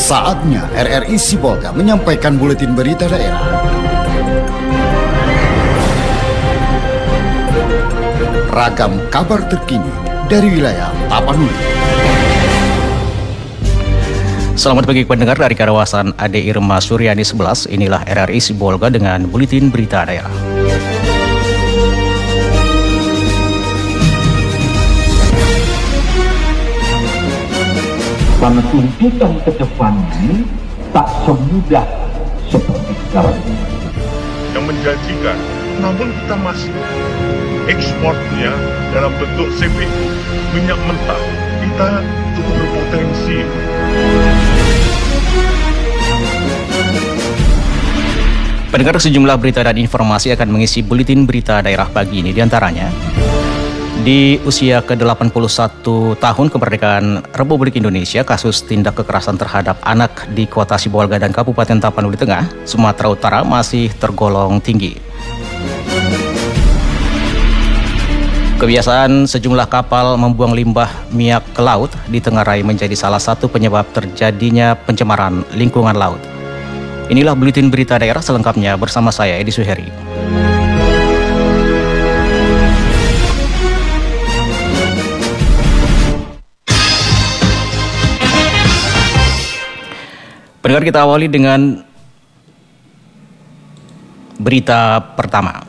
Saatnya RRI Sibolga menyampaikan buletin berita daerah. Ragam kabar terkini dari wilayah Tapanuli. Selamat pagi pendengar dari kawasan Ade Irma Suryani 11. Inilah RRI Sibolga dengan buletin berita daerah. Karena tuntutan ke depan ini tak semudah seperti sekarang ini. Yang menjanjikan, namun kita masih ekspornya dalam bentuk CPO, minyak mentah. Kita cukup berpotensi. Pendengar, sejumlah berita dan informasi akan mengisi buletin berita daerah pagi ini. Di antaranya, di usia ke-81 tahun kemerdekaan Republik Indonesia, kasus tindak kekerasan terhadap anak di Kota Sibolga dan Kabupaten Tapanuli Tengah, Sumatera Utara masih tergolong tinggi. Kebiasaan sejumlah kapal membuang limbah minyak ke laut ditengarai menjadi salah satu penyebab terjadinya pencemaran lingkungan laut. Inilah buletin berita daerah selengkapnya bersama saya, Edi Suheri. Pendengar, kita awali dengan berita pertama.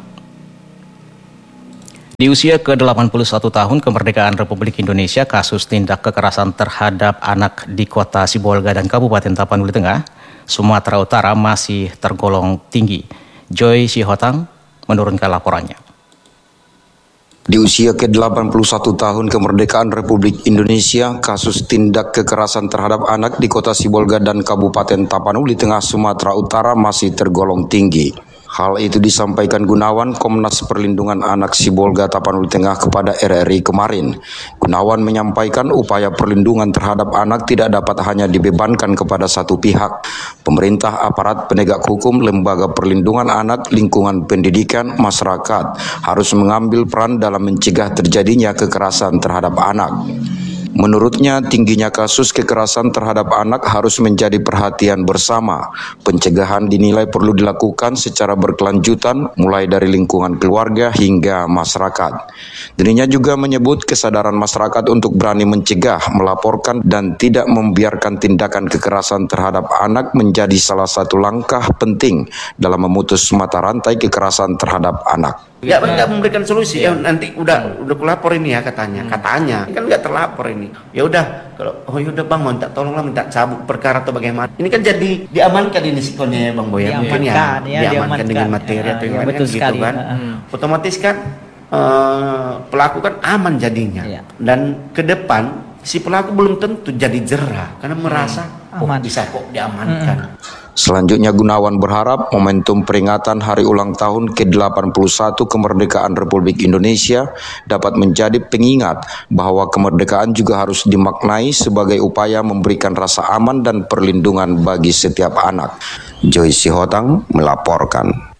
Di usia ke-81 tahun kemerdekaan Republik Indonesia, kasus tindak kekerasan terhadap anak di Kota Sibolga dan Kabupaten Tapanuli Tengah, Sumatera Utara masih tergolong tinggi. Joy Sihotang menurunkan laporannya. Di usia ke-81 tahun kemerdekaan Republik Indonesia, kasus tindak kekerasan terhadap anak di Kota Sibolga dan Kabupaten Tapanuli Tengah, Sumatera Utara masih tergolong tinggi. Hal itu disampaikan Gunawan, Komnas Perlindungan Anak Sibolga Tapanuli Tengah kepada RRI kemarin. Gunawan menyampaikan upaya perlindungan terhadap anak tidak dapat hanya dibebankan kepada satu pihak. Pemerintah, aparat penegak hukum, lembaga perlindungan anak, lingkungan pendidikan, masyarakat harus mengambil peran dalam mencegah terjadinya kekerasan terhadap anak. Menurutnya, tingginya kasus kekerasan terhadap anak harus menjadi perhatian bersama. Pencegahan dinilai perlu dilakukan secara berkelanjutan, mulai dari lingkungan keluarga hingga masyarakat. Dirinya juga menyebut kesadaran masyarakat untuk berani mencegah, melaporkan, dan tidak membiarkan tindakan kekerasan terhadap anak menjadi salah satu langkah penting dalam memutus mata rantai kekerasan terhadap anak. Ya, nggak memberikan solusi. Ya nanti udah kulapor ini ya katanya ini kan nggak terlapor ini. Ya udah, kalau yaudah bang, minta tolonglah, minta cabut perkara atau bagaimana. Ini kan jadi diamankan ini sikonnya ya bang Boy, mungkin ya diamankan dengan materi atau yang lain kan gitu kan. Otomatis kan pelaku kan aman jadinya. Dan ke depan si pelaku belum tentu jadi jerah karena merasa bisa kok diamankan. Selanjutnya, Gunawan berharap momentum peringatan hari ulang tahun ke-81 kemerdekaan Republik Indonesia dapat menjadi pengingat bahwa kemerdekaan juga harus dimaknai sebagai upaya memberikan rasa aman dan perlindungan bagi setiap anak. Joy Sihotang melaporkan.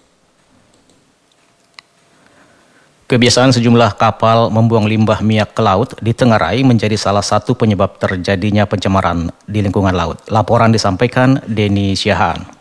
Kebiasaan sejumlah kapal membuang limbah minyak ke laut ditengarai menjadi salah satu penyebab terjadinya pencemaran di lingkungan laut. Laporan disampaikan Denny Siahaan.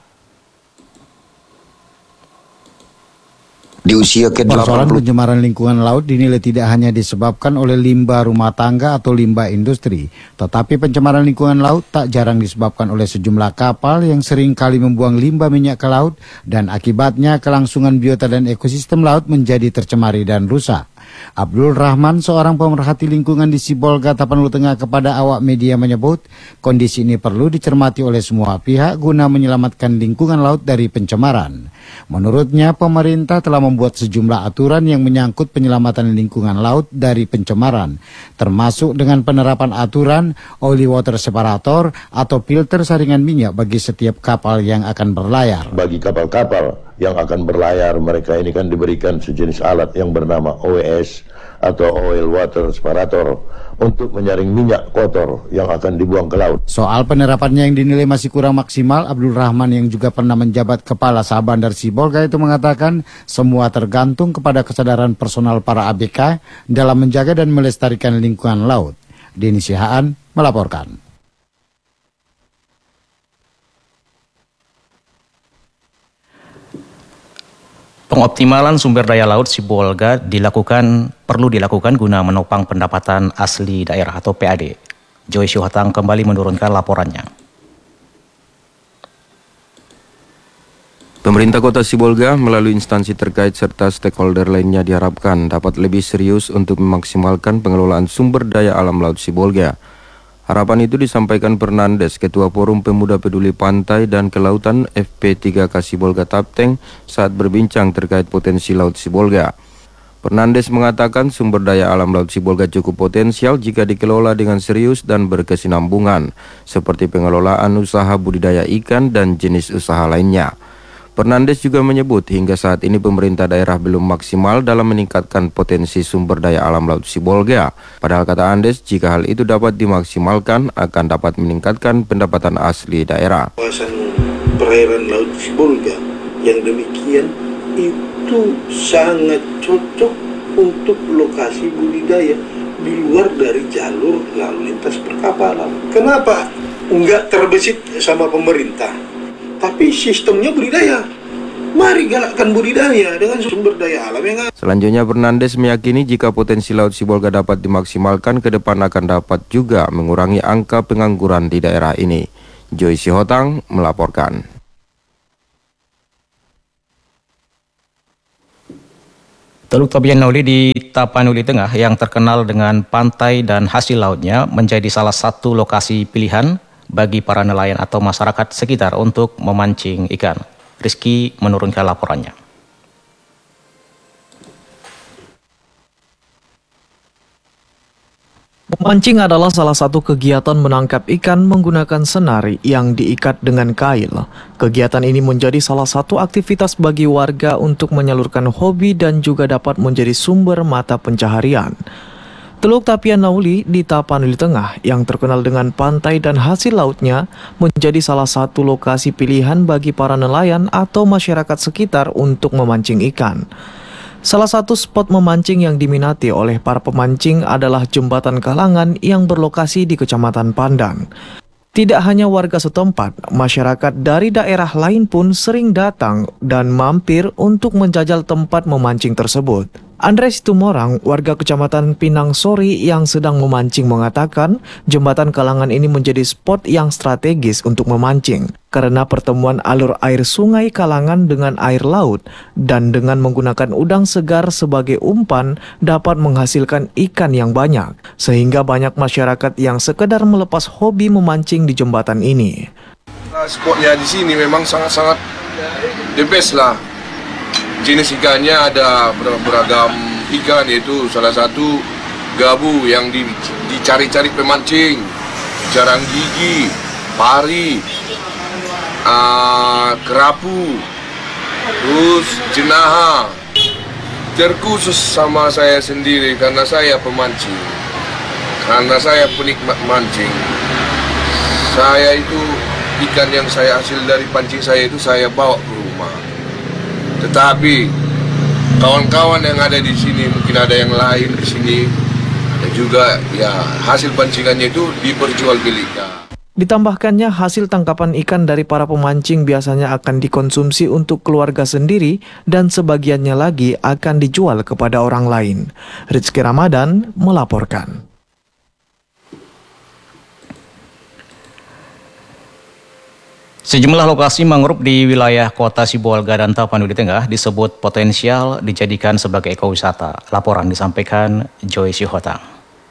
Di usia Persoalan pencemaran lingkungan laut dinilai tidak hanya disebabkan oleh limbah rumah tangga atau limbah industri, tetapi pencemaran lingkungan laut tak jarang disebabkan oleh sejumlah kapal yang sering kali membuang limbah minyak ke laut dan akibatnya kelangsungan biota dan ekosistem laut menjadi tercemari dan rusak. Abdul Rahman, seorang pemerhati lingkungan di Sibolga, Tapanuli Tengah, kepada awak media menyebut kondisi ini perlu dicermati oleh semua pihak guna menyelamatkan lingkungan laut dari pencemaran. Menurutnya, pemerintah telah membuat sejumlah aturan yang menyangkut penyelamatan lingkungan laut dari pencemaran, termasuk dengan penerapan aturan oily water separator atau filter saringan minyak bagi setiap kapal yang akan berlayar. Bagi kapal-kapal yang akan berlayar, mereka ini kan diberikan sejenis alat yang bernama OWS atau oil water separator untuk menyaring minyak kotor yang akan dibuang ke laut. Soal penerapannya yang dinilai masih kurang maksimal, Abdul Rahman yang juga pernah menjabat Kepala Sabandar Sibolga itu mengatakan semua tergantung kepada kesadaran personal para ABK dalam menjaga dan melestarikan lingkungan laut. Denny Siahaan melaporkan. Pengoptimalan sumber daya laut Sibolga perlu dilakukan guna menopang pendapatan asli daerah atau PAD. Joy Syuhatang kembali menurunkan laporannya. Pemerintah Kota Sibolga melalui instansi terkait serta stakeholder lainnya diharapkan dapat lebih serius untuk memaksimalkan pengelolaan sumber daya alam laut Sibolga. Harapan itu disampaikan Fernandes, Ketua Forum Pemuda Peduli Pantai dan Kelautan FP3K Sibolga Tapteng saat berbincang terkait potensi Laut Sibolga. Fernandes mengatakan sumber daya alam Laut Sibolga cukup potensial jika dikelola dengan serius dan berkesinambungan, seperti pengelolaan usaha budidaya ikan dan jenis usaha lainnya. Fernandes juga menyebut hingga saat ini pemerintah daerah belum maksimal dalam meningkatkan potensi sumber daya alam Laut Sibolga. Padahal kata Andes, jika hal itu dapat dimaksimalkan akan dapat meningkatkan pendapatan asli daerah. Kawasan perairan Laut Sibolga yang demikian itu sangat cocok untuk lokasi budidaya di luar dari jalur lalu lintas perkapalan. Kenapa? Enggak terbesit sama pemerintah, tapi sistemnya budidaya. Mari galakkan budidaya dengan sumber daya alam yang ada. Selanjutnya Fernandes meyakini jika potensi Laut Sibolga dapat dimaksimalkan ke depan akan dapat juga mengurangi angka pengangguran di daerah ini. Joy Syuhatang melaporkan. Teluk Tapanuli di Tapanuli Tengah yang terkenal dengan pantai dan hasil lautnya menjadi salah satu lokasi pilihan bagi para nelayan atau masyarakat sekitar untuk memancing ikan. Rizky menurunkan laporannya. Memancing adalah salah satu kegiatan menangkap ikan menggunakan senari yang diikat dengan kail. Kegiatan ini menjadi salah satu aktivitas bagi warga untuk menyalurkan hobi dan juga dapat menjadi sumber mata pencaharian. Teluk Tapanuli di Tapanuli Tengah yang terkenal dengan pantai dan hasil lautnya menjadi salah satu lokasi pilihan bagi para nelayan atau masyarakat sekitar untuk memancing ikan. Salah satu spot memancing yang diminati oleh para pemancing adalah Jembatan Kalangan yang berlokasi di Kecamatan Pandan. Tidak hanya warga setempat, masyarakat dari daerah lain pun sering datang dan mampir untuk menjajal tempat memancing tersebut. Andres Tumorang, warga Kecamatan Pinang Sori yang sedang memancing mengatakan Jembatan Kalangan ini menjadi spot yang strategis untuk memancing karena pertemuan alur air sungai Kalangan dengan air laut dan dengan menggunakan udang segar sebagai umpan dapat menghasilkan ikan yang banyak sehingga banyak masyarakat yang sekedar melepas hobi memancing di jembatan ini. Spotnya di sini memang sangat-sangat the best lah. Jenis ikannya ada beragam ikan, yaitu salah satu gabu yang dicari-cari pemancing, jarang gigi, pari, kerapu, terus jenaha. Terkhusus sama saya sendiri karena saya pemancing, karena saya penikmat mancing. Saya itu ikan yang saya hasil dari pancing saya itu saya bawa ke rumah. Tetapi kawan-kawan yang ada di sini, mungkin ada yang lain di sini, ada juga ya hasil pancingannya itu diperjualbelikan. Ditambahkannya hasil tangkapan ikan dari para pemancing biasanya akan dikonsumsi untuk keluarga sendiri dan sebagiannya lagi akan dijual kepada orang lain. Rizky Ramadan melaporkan. Sejumlah lokasi mangrove di wilayah Kota Sibolga dan Tapanuli Tengah disebut potensial dijadikan sebagai ekowisata. Laporan disampaikan Joy Syuhatang.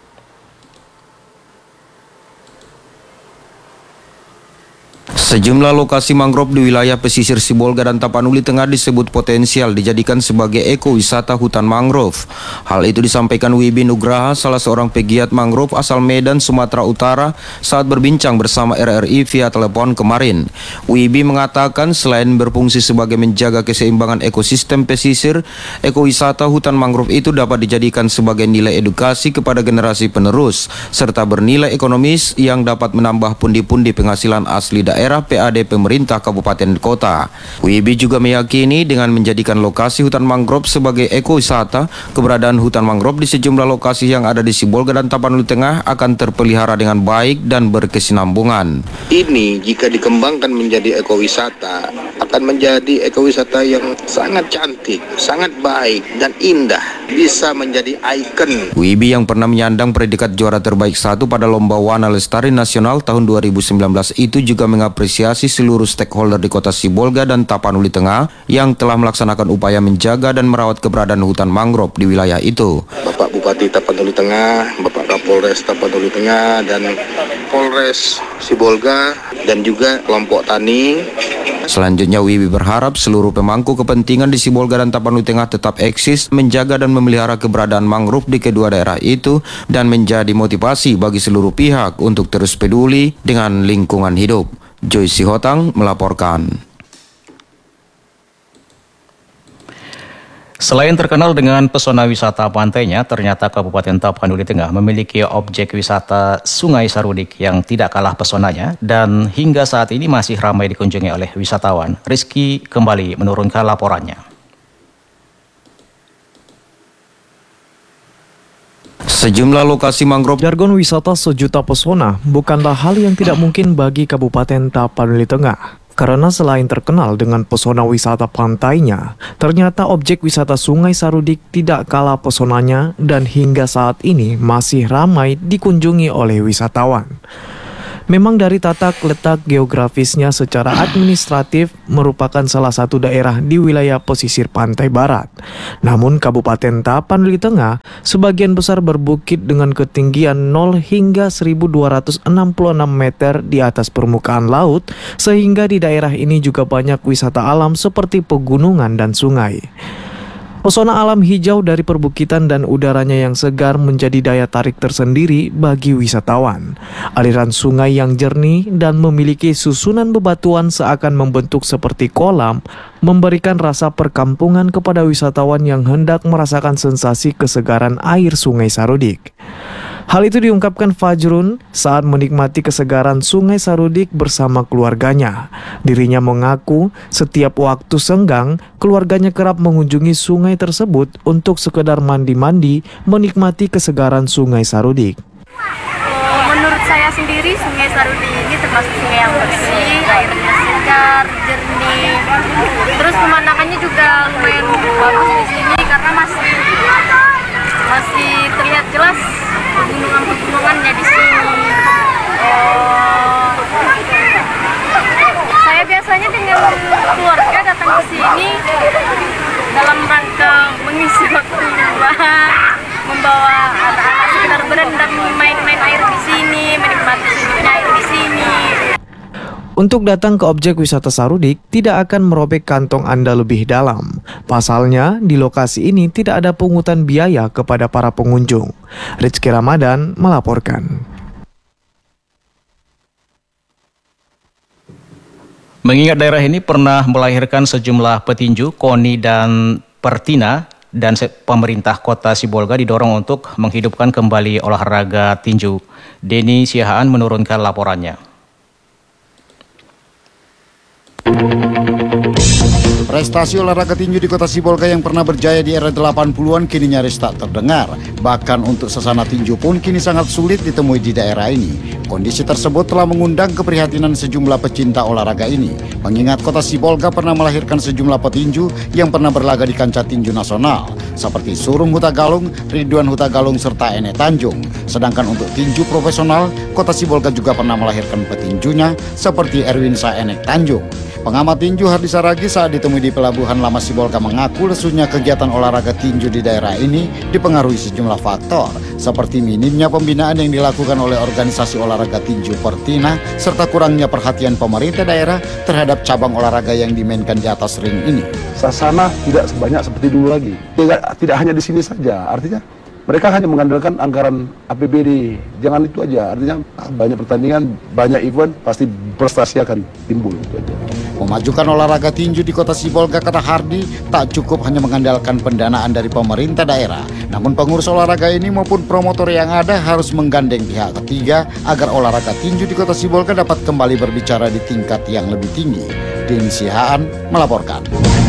Sejumlah lokasi mangrove di wilayah pesisir Sibolga dan Tapanuli Tengah disebut potensial dijadikan sebagai ekowisata hutan mangrove. Hal itu disampaikan Wibi Nugraha, salah seorang pegiat mangrove asal Medan, Sumatera Utara, saat berbincang bersama RRI via telepon kemarin. Wibi mengatakan selain berfungsi sebagai menjaga keseimbangan ekosistem pesisir, ekowisata hutan mangrove itu dapat dijadikan sebagai nilai edukasi kepada generasi penerus, serta bernilai ekonomis yang dapat menambah pundi-pundi penghasilan asli daerah PAD pemerintah kabupaten kota. Wibi juga meyakini dengan menjadikan lokasi hutan mangrove sebagai ekowisata, keberadaan hutan mangrove di sejumlah lokasi yang ada di Sibolga dan Tapanuli Tengah akan terpelihara dengan baik dan berkesinambungan. Ini jika dikembangkan menjadi ekowisata akan akan menjadi ekowisata yang sangat cantik, sangat baik dan indah, bisa menjadi ikon. Wibi yang pernah menyandang predikat juara terbaik 1 pada Lomba Wana Lestari Nasional tahun 2019 itu juga mengapresiasi seluruh stakeholder di Kota Sibolga dan Tapanuli Tengah yang telah melaksanakan upaya menjaga dan merawat keberadaan hutan mangrove di wilayah itu. Bapak Bupati Tapanuli Tengah, Bapak Kapolres Tapanuli Tengah, dan Polres Sibolga, dan juga kelompok tani. Selanjutnya Wibi berharap seluruh pemangku kepentingan di Sibolga dan Tapanuli Tengah tetap eksis, menjaga dan memelihara keberadaan mangrove di kedua daerah itu dan menjadi motivasi bagi seluruh pihak untuk terus peduli dengan lingkungan hidup. Joy Sihotang melaporkan. Selain terkenal dengan pesona wisata pantainya, ternyata Kabupaten Tapanuli Tengah memiliki objek wisata Sungai Sarudik yang tidak kalah pesonanya dan hingga saat ini masih ramai dikunjungi oleh wisatawan. Rizky kembali menurunkan laporannya. Sejumlah lokasi mangrove. Jargon wisata sejuta pesona bukanlah hal yang tidak mungkin bagi Kabupaten Tapanuli Tengah. Karena selain terkenal dengan pesona wisata pantainya, ternyata objek wisata Sungai Sarudik tidak kalah pesonanya dan hingga saat ini masih ramai dikunjungi oleh wisatawan. Memang dari tata letak geografisnya secara administratif merupakan salah satu daerah di wilayah pesisir pantai barat. Namun Kabupaten Tapanuli Tengah sebagian besar berbukit dengan ketinggian 0 hingga 1266 meter di atas permukaan laut, sehingga di daerah ini juga banyak wisata alam seperti pegunungan dan sungai. Pesona alam hijau dari perbukitan dan udaranya yang segar menjadi daya tarik tersendiri bagi wisatawan. Aliran sungai yang jernih dan memiliki susunan bebatuan seakan membentuk seperti kolam, memberikan rasa perkampungan kepada wisatawan yang hendak merasakan sensasi kesegaran air Sungai Sarudik. Hal itu diungkapkan Fajrun saat menikmati kesegaran Sungai Sarudik bersama keluarganya. Dirinya mengaku setiap waktu senggang, keluarganya kerap mengunjungi sungai tersebut untuk sekedar mandi-mandi, menikmati kesegaran Sungai Sarudik. Menurut saya sendiri, Sungai Sarudik ini termasuk sungai yang bersih, airnya segar, jernih. Terus pemandangannya juga lumayan bagus di sini karena masih terlihat jelas pegunungan-pegunungannya di sini. Saya biasanya dengan keluarga datang ke sini dalam rangka mengisi waktu luang, membawa anak-anak sekedar berendam, main-main air di sini, menikmati sejuknya air di sini. Untuk datang ke objek wisata Sarudik tidak akan merobek kantong Anda lebih dalam. Pasalnya, di lokasi ini tidak ada pungutan biaya kepada para pengunjung. Rizky Ramadan melaporkan. Mengingat daerah ini pernah melahirkan sejumlah petinju, KONI dan Pertina, dan pemerintah kota Sibolga didorong untuk menghidupkan kembali olahraga tinju. Denny Siahaan menurunkan laporannya. Prestasi olahraga tinju di kota Sibolga yang pernah berjaya di era 80-an kini nyaris tak terdengar. Bahkan untuk sesana tinju pun kini sangat sulit ditemui di daerah ini. Kondisi tersebut telah mengundang keprihatinan sejumlah pecinta olahraga ini. Mengingat kota Sibolga pernah melahirkan sejumlah petinju yang pernah berlaga di kancah tinju nasional, seperti Surung Hutagalung, Ridwan Hutagalung, serta Ene Tanjung. Sedangkan untuk tinju profesional, kota Sibolga juga pernah melahirkan petinjunya seperti Erwin Saenek Tanjung. Pengamat tinju Hardi Saragi saat ditemui di Pelabuhan Lama Sibolga mengaku lesunya kegiatan olahraga tinju di daerah ini dipengaruhi sejumlah faktor, seperti minimnya pembinaan yang dilakukan oleh organisasi olahraga tinju Pertina, serta kurangnya perhatian pemerintah daerah terhadap cabang olahraga yang dimainkan di atas ring ini. Sasana tidak sebanyak seperti dulu lagi. Tidak hanya di sini saja, artinya mereka hanya mengandalkan anggaran APBD. Jangan itu aja, artinya banyak pertandingan, banyak event, pasti prestasi akan timbul. Itu aja. Memajukan olahraga tinju di kota Sibolga, kata Hardi, tak cukup hanya mengandalkan pendanaan dari pemerintah daerah. Namun pengurus olahraga ini maupun promotor yang ada harus menggandeng pihak ketiga agar olahraga tinju di kota Sibolga dapat kembali berbicara di tingkat yang lebih tinggi. Denny Siahaan melaporkan.